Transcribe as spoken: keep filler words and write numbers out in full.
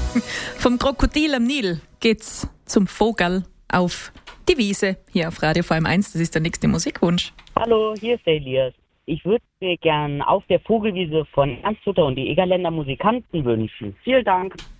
Vom Krokodil am Nil geht's zum Vogel auf die Wiese hier auf Radio V M eins. Das ist der nächste Musikwunsch. Hallo, hier ist der Elias. Ich würde mir gern Auf der Vogelwiese von Ernst Hutter und die Egerländer Musikanten wünschen. Vielen Dank.